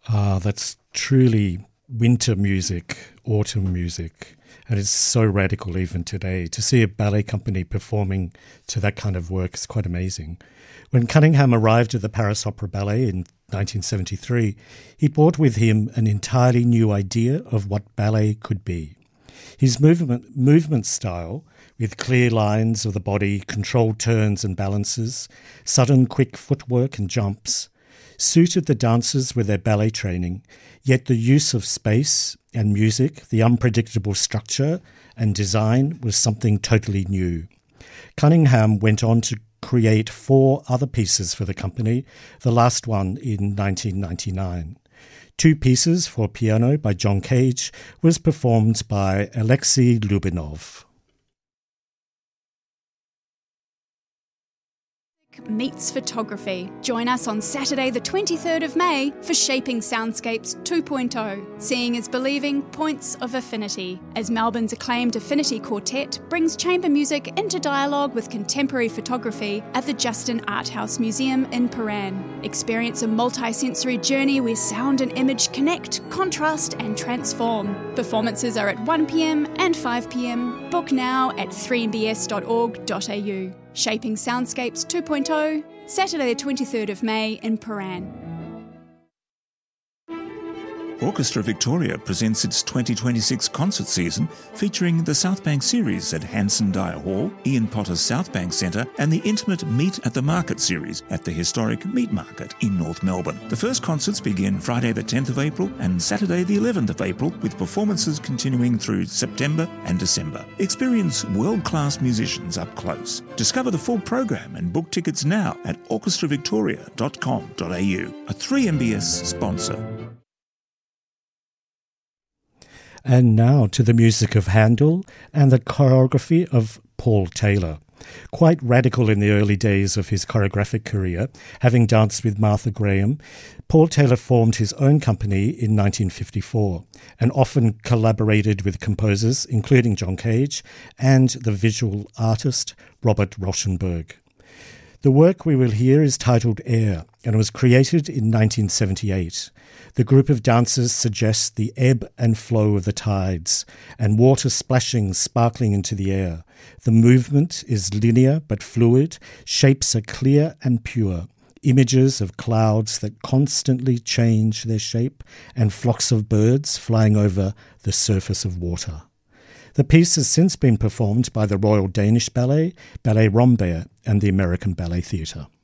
Ah, that's truly winter music, autumn music. And it's so radical even today. To see a ballet company performing to that kind of work is quite amazing. When Cunningham arrived at the Paris Opera Ballet in 1973, he brought with him an entirely new idea of what ballet could be. His movement style, with clear lines of the body, controlled turns and balances, sudden quick footwork and jumps, suited the dancers with their ballet training, yet the use of space and music, the unpredictable structure and design was something totally new. Cunningham went on to create 4 other pieces for the company, the last one in 1999. 2 pieces for piano by John Cage was performed by Alexei Lubinov. Meets photography. Join us on Saturday the 23rd of May for Shaping Soundscapes 2.0, Seeing is Believing Points of Affinity, as Melbourne's acclaimed Affinity Quartet brings chamber music into dialogue with contemporary photography at the Justin Art House Museum in Paran. Experience a multi-sensory journey where sound and image connect, contrast and transform. Performances are at 1pm and 5pm. Book now at 3mbs.org.au. Shaping Soundscapes 2.0, Saturday the 23rd of May in Paran. Orchestra Victoria presents its 2026 concert season featuring the South Bank series at Hanson Dyer Hall, Ian Potter's South Bank Centre and the intimate Meet at the Market series at the historic Meat Market in North Melbourne. The first concerts begin Friday the 10th of April and Saturday the 11th of April, with performances continuing through September and December. Experience world-class musicians up close. Discover the full program and book tickets now at orchestravictoria.com.au, a 3MBS sponsor. And now to the music of Handel and the choreography of Paul Taylor. Quite radical in the early days of his choreographic career, having danced with Martha Graham, Paul Taylor formed his own company in 1954 and often collaborated with composers including John Cage and the visual artist Robert Rauschenberg. The work we will hear is titled Air and was created in 1978. The group of dancers suggests the ebb and flow of the tides and water splashing, sparkling into the air. The movement is linear but fluid, shapes are clear and pure, images of clouds that constantly change their shape and flocks of birds flying over the surface of water. The piece has since been performed by the Royal Danish Ballet, Ballet Rambert and the American Ballet Theatre.